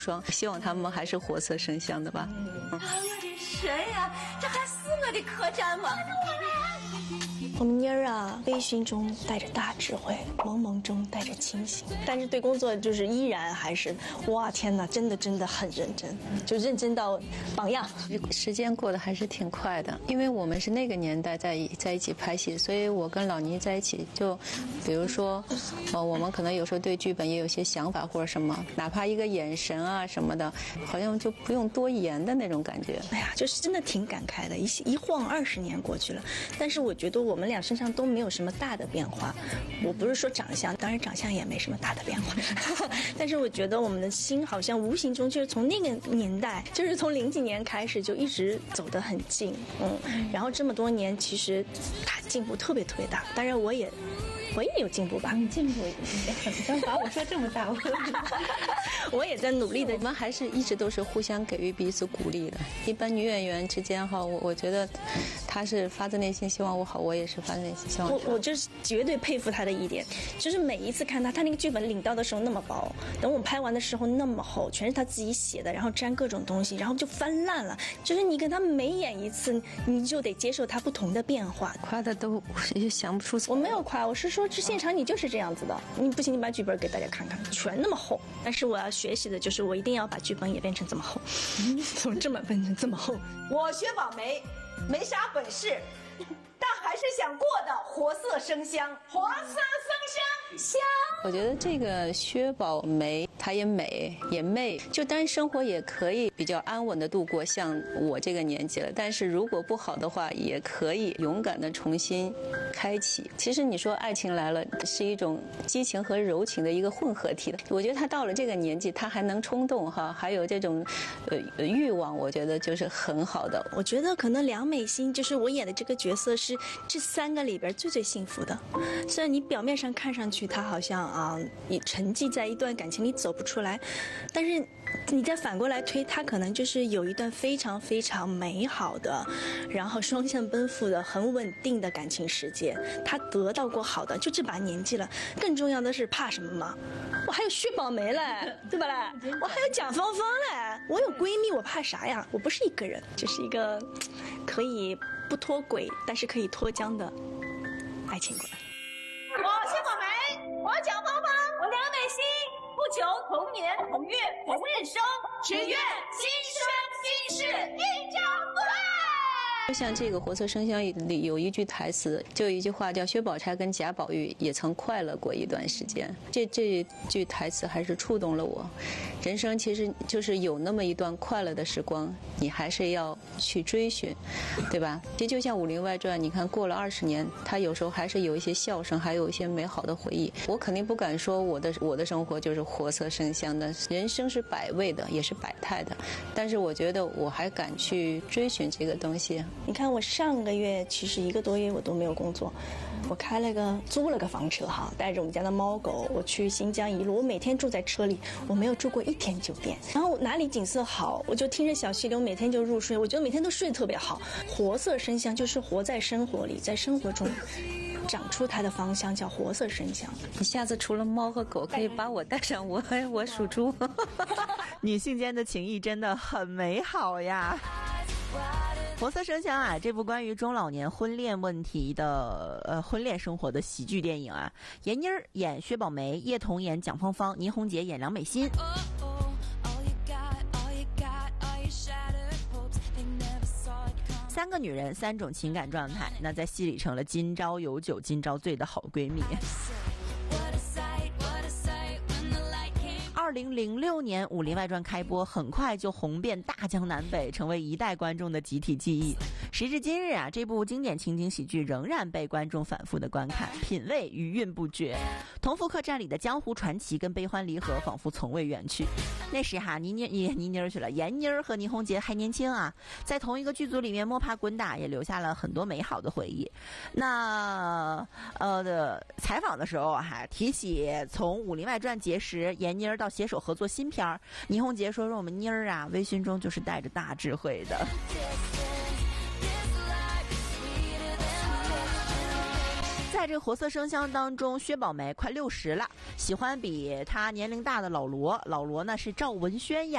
双，希望他们还是活色生香的吧。 谁呀？这还是我的客栈吗？ 我们妮儿啊，微醺中带着大智慧，朦胧中带着清醒，但是对工作就是依然还是，哇天哪，真的很认真，就认真到榜样。 时间过得还是挺快的，因为我们是那个年代在一起拍戏，所以我跟老倪在一起，就比如说，我们可能有时候对剧本也有些想法或者什么，哪怕一个眼神啊什么的，好像就不用多言的那种感觉。 哎呀，就是真的挺感慨的，一晃20年过去了，但是我觉得我们俩身上都没有什么大的变化。我不是说长相，当然长相也没什么大的变化，但是我觉得我们的心好像无形中就是从那个年代，就是从00几年开始就一直走得很近，然后这么多年其实他进步特别大，当然我也有进步吧。 你进步一点，你刚把我说这么大， 我也在努力的。 我们还是一直都是互相给予彼此鼓励的。一般女演员之间哈，我觉得她是发自内心希望我好，我也是发自内心希望我就是绝对佩服她的一点，就是每一次看她那个剧本领到的时候那么薄，等我们拍完的时候那么厚，全是她自己写的，然后沾各种东西，然后就翻烂了。就是你跟她每演一次，你就得接受她不同的变化。 夸的都也想不出。 我没有夸，我是说这现场你就是这样子的。你不行，你把剧本给大家看看，全那么厚。但是我要学习的就是我一定要把剧本也变成这么厚，从这么变成这么厚。 我薛宝梅没啥本事，但还是想过得活色生香，活色生香。 我觉得这个薛宝梅她也美也媚，就单生活也可以比较安稳的度过，像我这个年纪了。但是如果不好的话，也可以勇敢的重新开启。其实你说爱情来了是一种激情和柔情的一个混合体的，我觉得她到了这个年纪，她还能冲动哈，还有这种欲望，我觉得就是很好的。 我觉得可能梁美心就是我演的这个角色是这3个里边最幸福的。虽然你表面上看上去她好像你沉寂在一段感情里走不出来，但是你再反过来推，她可能就是有一段非常美好的，然后双向奔赴的很稳定的感情世界。她得到过好的，就这把年纪了，更重要的是怕什么吗？我还有薛宝梅嘞，对吧嘞？我还有蒋芳芳嘞，我有闺蜜，我怕啥呀？我不是一个人，就是一个可以不脱轨但是可以脱缰的爱情观。 我薛宝梅，我蒋芳芳，我梁美心，不求同年同月同日生，只愿今生今世一朝不爱。 就像这个活色生香里有一句台词，就有一句话叫薛宝钗跟贾宝玉也曾快乐过一段时间。这句台词还是触动了我。人生其实就是有那么一段快乐的时光，你还是要去追寻，对吧？其实就像《武林外传》，你看过了20年，他有时候还是有一些笑声，还有一些美好的回忆。我肯定不敢说我的生活就是活色生香的，人生是百味的，也是百态的。但是我觉得我还敢去追寻这个东西。 你看我上个月其实1个多月我都没有工作，我租了个房车哈，带着我们家的猫狗，我去新疆一路，我每天住在车里，我没有住过1天酒店。然后哪里景色好，我就听着小溪流，每天就入睡，我觉得每天都睡得特别好。活色生香就是活在生活里，在生活中长出它的芳香，叫活色生香。 你下次除了猫和狗，可以把我带上，我属猪。 女性间的情谊真的很美好呀。活色生香啊，这部关于中老年婚恋问题的婚恋生活的喜剧电影啊，闫妮儿演薛宝梅，叶童演蒋芳芳，倪虹洁演梁美心。3个女人3种情感状态，那在戏里成了今朝有酒今朝醉的好闺蜜。2006年《武林外传》开播，很快就红遍大江南北，成为一代观众的集体记忆。时至今日啊，这部经典情景喜剧仍然被观众反复的观看，品味余韵不绝。同福客栈里的江湖传奇跟悲欢离合仿佛从未远去。那时哈，倪妮儿去了，闫妮儿和倪虹洁还年轻啊，在同一个剧组里面摸爬滚打，也留下了很多美好的回忆。那采访的时候啊，提起从《武林外传》结识闫妮儿到携手合作新片儿，倪虹洁说我们妮儿啊，微醺中就是带着大智慧的。在这个活色生香当中，薛宝梅快60了，喜欢比她年龄大的老罗呢是赵文轩演